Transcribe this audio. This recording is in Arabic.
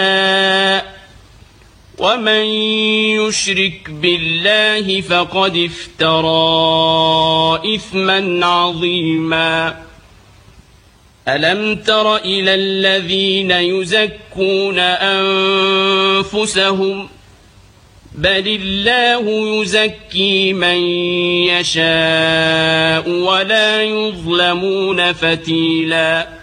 ومن يشرك بالله فقد افترى إثما عظيما ألم تر إلى الذين يزكون أنفسهم بل الله يزكي من يشاء ولا يظلمون فتيلا